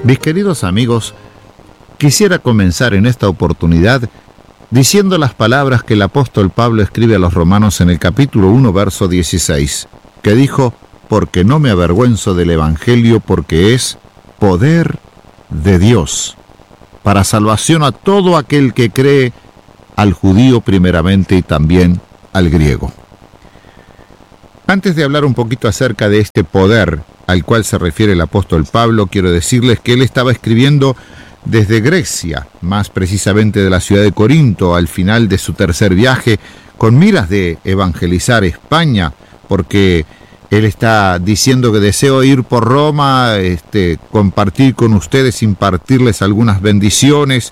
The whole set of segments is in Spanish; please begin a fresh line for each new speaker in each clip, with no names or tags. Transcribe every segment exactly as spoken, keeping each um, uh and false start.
Mis queridos amigos, quisiera comenzar en esta oportunidad diciendo las palabras que el apóstol Pablo escribe a los romanos en el capítulo uno, verso dieciséis, que dijo: porque no me avergüenzo del evangelio, porque es poder de Dios, para salvación a todo aquel que cree, al judío primeramente y también al griego. Antes de hablar un poquito acerca de este poder al cual se refiere el apóstol Pablo, quiero decirles que él estaba escribiendo desde Grecia, más precisamente de la ciudad de Corinto, al final de su tercer viaje, con miras de evangelizar España, porque él está diciendo que deseo ir por Roma, este, compartir con ustedes, impartirles algunas bendiciones,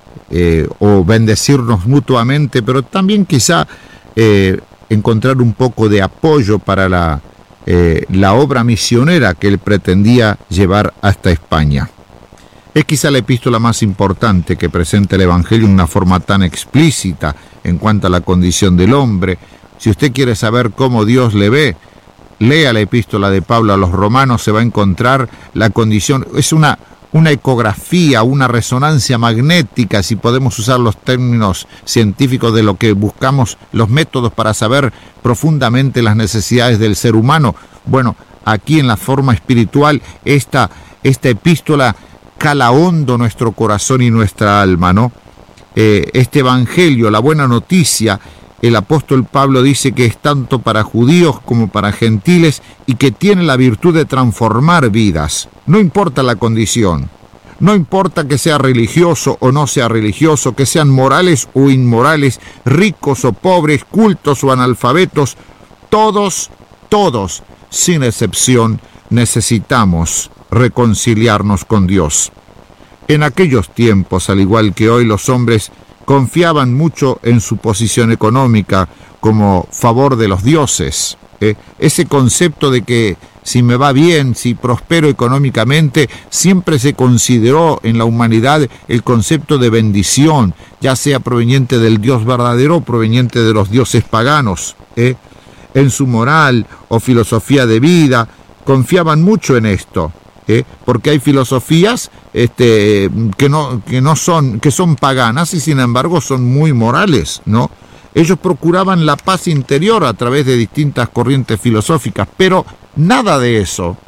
eh, o bendecirnos mutuamente, pero también quizá eh, encontrar un poco de apoyo para la, eh, la obra misionera que él pretendía llevar hasta España. Es quizá la epístola más importante que presenta el Evangelio en una forma tan explícita en cuanto a la condición del hombre. Si usted quiere saber cómo Dios le ve, lea la epístola de Pablo a los romanos, se va a encontrar la condición. Es una, una ecografía, una resonancia magnética, si podemos usar los términos científicos de lo que buscamos, los métodos para saber profundamente las necesidades del ser humano. Bueno, aquí en la forma espiritual, esta, esta epístola cala hondo nuestro corazón y nuestra alma, ¿no? Eh, este evangelio, la buena noticia, el apóstol Pablo dice que es tanto para judíos como para gentiles y que tiene la virtud de transformar vidas. No importa la condición, no importa que sea religioso o no sea religioso, que sean morales o inmorales, ricos o pobres, cultos o analfabetos, todos, todos, sin excepción, necesitamos reconciliarnos con Dios. En aquellos tiempos, al igual que hoy, los hombres confiaban mucho en su posición económica como favor de los dioses. ¿eh? Ese concepto de que si me va bien, si prospero económicamente, siempre se consideró en la humanidad el concepto de bendición, ya sea proveniente del Dios verdadero o proveniente de los dioses paganos. ¿eh? En su moral o filosofía de vida, confiaban mucho en esto. ¿Eh? Porque hay filosofías este, que no, que no son, que son paganas y sin embargo son muy morales, ¿no? Ellos procuraban la paz interior a través de distintas corrientes filosóficas, pero nada de eso.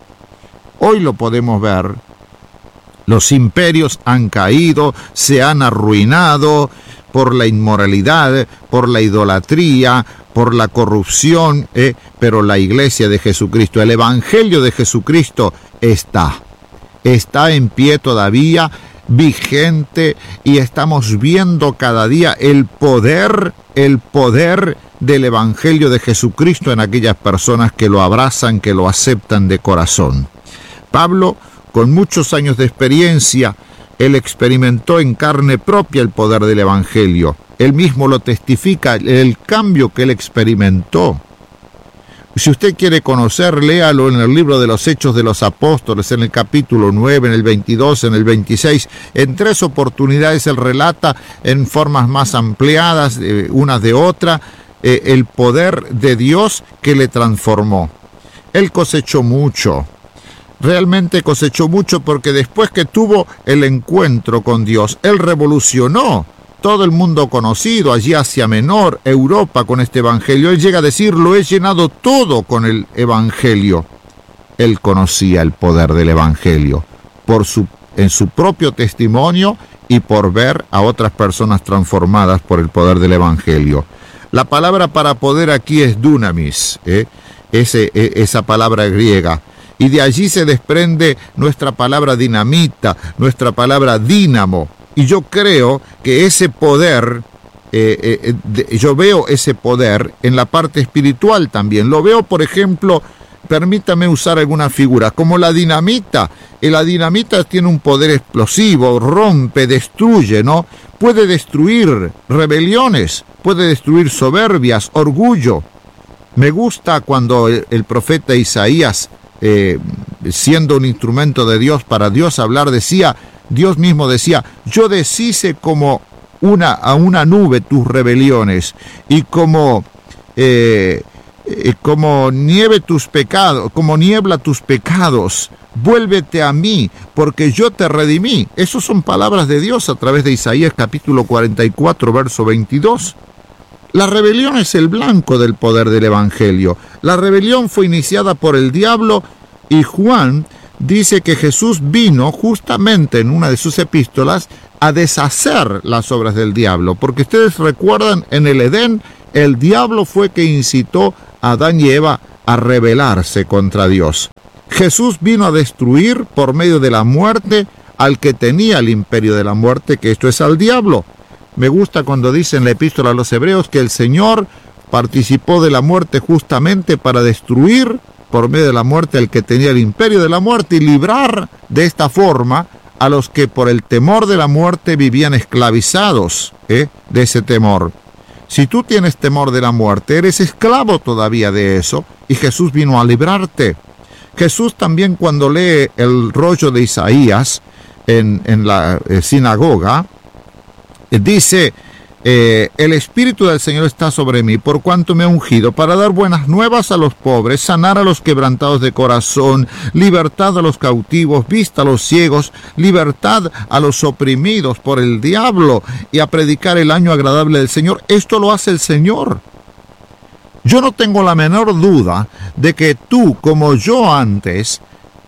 Hoy lo podemos ver. Los imperios han caído, se han arruinado por la inmoralidad, por la idolatría, por la corrupción, ¿eh? Pero la iglesia de Jesucristo, el evangelio de Jesucristo está, está en pie todavía, vigente, y estamos viendo cada día el poder, el poder del evangelio de Jesucristo en aquellas personas que lo abrazan, que lo aceptan de corazón. Pablo, con muchos años de experiencia, él experimentó en carne propia el poder del evangelio. Él mismo lo testifica, el cambio que él experimentó. Si usted quiere conocer, léalo en el libro de los Hechos de los Apóstoles, en el capítulo nueve, en el veintidós, en el veintiséis. En tres oportunidades él relata en formas más ampliadas, eh, unas de otra, eh, el poder de Dios que le transformó. Él cosechó mucho. Realmente cosechó mucho porque después que tuvo el encuentro con Dios, él revolucionó todo el mundo conocido, allí Asia Menor, Europa, con este evangelio. Él llega a decir: lo he llenado todo con el evangelio. Él conocía el poder del evangelio por su, en su propio testimonio y por ver a otras personas transformadas por el poder del evangelio. La palabra para poder aquí es dunamis, ¿eh? Ese, esa palabra griega. Y de allí se desprende nuestra palabra dinamita, nuestra palabra dínamo. Y yo creo que ese poder, eh, eh, de, yo veo ese poder en la parte espiritual también. Lo veo, por ejemplo, permítame usar alguna figura, como la dinamita. Eh, la dinamita tiene un poder explosivo, rompe, destruye, ¿no? Puede destruir rebeliones, puede destruir soberbias, orgullo. Me gusta cuando el, el profeta Isaías, eh, siendo un instrumento de Dios para Dios hablar, decía... Dios mismo decía: yo deshice como una, a una nube tus rebeliones y como, eh, eh, como nieve tus pecados, como niebla tus pecados. vuélvete a mí, porque yo te redimí. Esas son palabras de Dios a través de Isaías capítulo cuarenta y cuatro, verso veintidós. La rebelión es el blanco del poder del Evangelio. La rebelión fue iniciada por el diablo y Juan dice que Jesús vino justamente en una de sus epístolas a deshacer las obras del diablo. Porque ustedes recuerdan, en el Edén, el diablo fue que incitó a Adán y Eva a rebelarse contra Dios. Jesús vino a destruir por medio de la muerte al que tenía el imperio de la muerte, que esto es al diablo. Me gusta cuando dice en la epístola a los Hebreos que el Señor participó de la muerte justamente para destruir por medio de la muerte al que tenía el imperio de la muerte y librar de esta forma a los que por el temor de la muerte vivían esclavizados ¿eh? de ese temor. Si tú tienes temor de la muerte, eres esclavo todavía de eso, y Jesús vino a librarte. Jesús también, cuando lee el rollo de Isaías en, en la eh, sinagoga, eh, dice, eh, el Espíritu del Señor está sobre mí, por cuanto me ha ungido, para dar buenas nuevas a los pobres, sanar a los quebrantados de corazón, libertad a los cautivos, vista a los ciegos, libertad a los oprimidos por el diablo, y a predicar el año agradable del Señor. Esto lo hace el Señor. Yo no tengo la menor duda de que tú, como yo antes,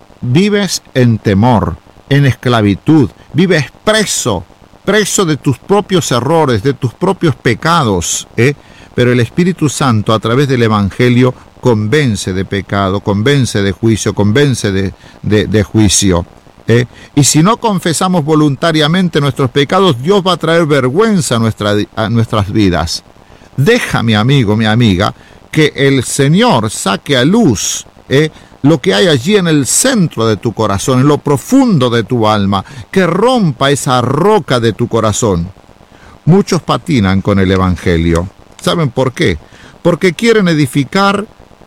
vives en temor, en esclavitud, vives preso, preso de tus propios errores, de tus propios pecados, ¿eh? Pero el Espíritu Santo, a través del Evangelio, convence de pecado, convence de juicio, convence de, de, de juicio. ¿eh? Y si no confesamos voluntariamente nuestros pecados, Dios va a traer vergüenza a, nuestra, a nuestras vidas. Deja, mi amigo, mi amiga, que el Señor saque a luz ¿eh? lo que hay allí en el centro de tu corazón, en lo profundo de tu alma, que rompa esa roca de tu corazón. Muchos patinan con el Evangelio. ¿Saben por qué? Porque quieren edificar,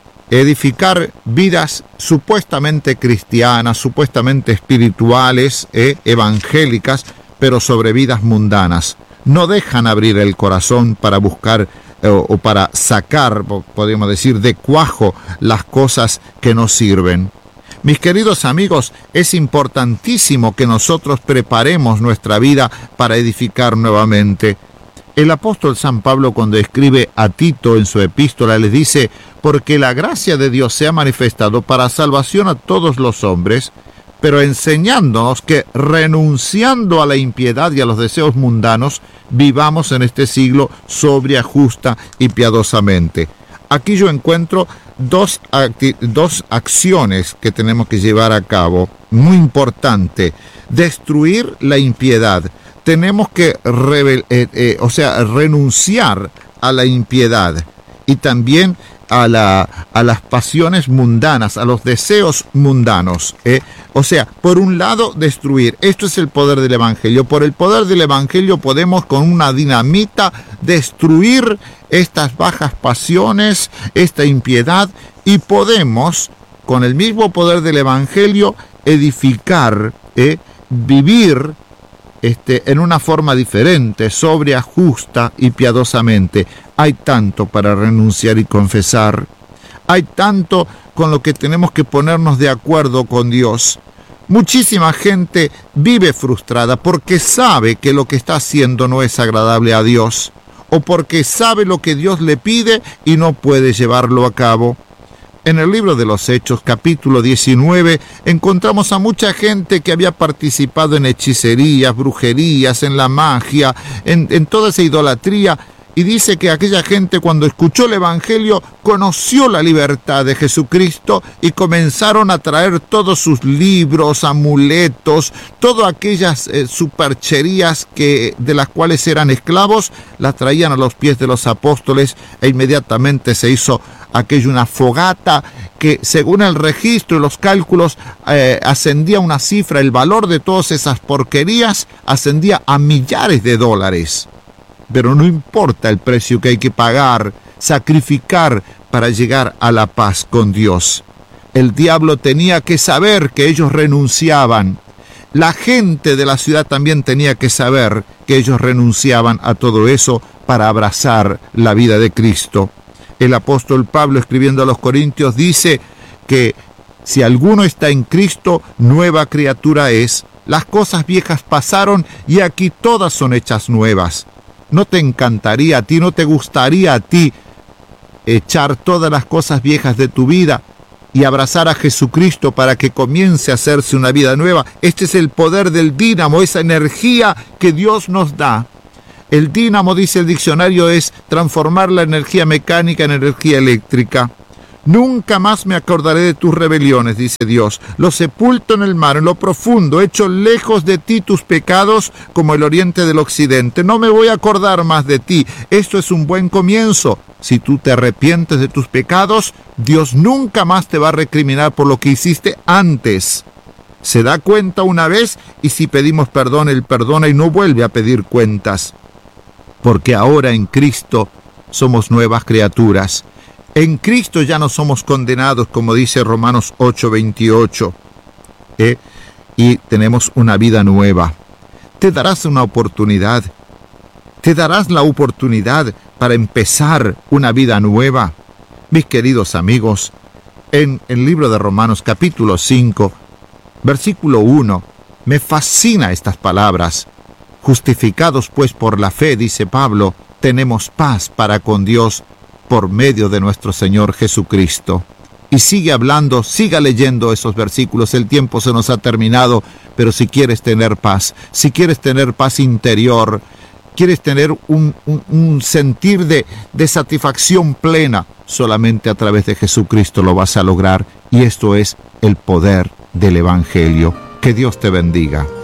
edificar vidas supuestamente cristianas, supuestamente espirituales, ¿eh? evangélicas, pero sobre vidas mundanas. No dejan abrir el corazón para buscar eh, o para sacar, podríamos decir, de cuajo las cosas que no sirven. Mis queridos amigos, es importantísimo que nosotros preparemos nuestra vida para edificar nuevamente. El apóstol San Pablo, cuando escribe a Tito en su epístola, les dice: porque la gracia de Dios se ha manifestado para salvación a todos los hombres, pero enseñándonos que, renunciando a la impiedad y a los deseos mundanos, vivamos en este siglo sobria, justa y piadosamente. Aquí yo encuentro dos, acti- dos acciones que tenemos que llevar a cabo, muy importante. Destruir la impiedad. Tenemos que rebel- eh, eh, o sea, renunciar a la impiedad y también a, la, a las pasiones mundanas, a los deseos mundanos. ¿eh? O sea, por un lado, destruir. Esto es el poder del Evangelio. Por el poder del Evangelio podemos con una dinamita destruir estas bajas pasiones, esta impiedad, y podemos, con el mismo poder del Evangelio, edificar, ¿eh? vivir Este, en una forma diferente, sobria, justa y piadosamente. Hay tanto para renunciar y confesar. Hay tanto con lo que tenemos que ponernos de acuerdo con Dios. Muchísima gente vive frustrada porque sabe que lo que está haciendo no es agradable a Dios, o porque sabe lo que Dios le pide y no puede llevarlo a cabo. En el libro de los Hechos, capítulo diecinueve, encontramos a mucha gente que había participado en hechicerías, brujerías, en la magia, en, en toda esa idolatría, y dice que aquella gente, cuando escuchó el Evangelio, conoció la libertad de Jesucristo y comenzaron a traer todos sus libros, amuletos, todas aquellas eh, supercherías que, de las cuales eran esclavos, las traían a los pies de los apóstoles, e inmediatamente se hizo aquello una fogata que, según el registro y los cálculos, eh, ascendía una cifra, el valor de todas esas porquerías ascendía a millares de dólares. Pero no importa el precio que hay que pagar, sacrificar para llegar a la paz con Dios. El diablo tenía que saber que ellos renunciaban. La gente de la ciudad también tenía que saber que ellos renunciaban a todo eso para abrazar la vida de Cristo. El apóstol Pablo, escribiendo a los Corintios, dice que Si alguno está en Cristo, nueva criatura es. Las cosas viejas pasaron y aquí todas son hechas nuevas. ¿No te encantaría a ti, no te gustaría a ti echar todas las cosas viejas de tu vida y abrazar a Jesucristo para que comience a hacerse una vida nueva? Este es el poder del dínamo, esa energía que Dios nos da. El dínamo, dice el diccionario, es transformar la energía mecánica en energía eléctrica. Nunca más me acordaré de tus rebeliones, dice Dios. Los sepulto en el mar, en lo profundo, echo lejos de ti tus pecados como el oriente del occidente. No me voy a acordar más de ti. Esto es un buen comienzo. Si tú te arrepientes de tus pecados, Dios nunca más te va a recriminar por lo que hiciste antes. Se da cuenta una vez y si pedimos perdón, Él perdona y no vuelve a pedir cuentas. Porque ahora en Cristo somos nuevas criaturas. En Cristo ya no somos condenados, como dice Romanos ocho veintiocho. ¿Eh? Y tenemos una vida nueva. Te darás una oportunidad. Te darás la oportunidad para empezar una vida nueva. Mis queridos amigos, en el libro de Romanos capítulo cinco, versículo uno, me fascina estas palabras. Justificados pues por la fe, dice Pablo, tenemos paz para con Dios por medio de nuestro Señor Jesucristo. Y sigue hablando, siga leyendo esos versículos. El tiempo se nos ha terminado, pero si quieres tener paz, si quieres tener paz interior, quieres tener un, un, un sentir de, de satisfacción plena, solamente a través de Jesucristo lo vas a lograr. Y esto es el poder del Evangelio. Que Dios te bendiga.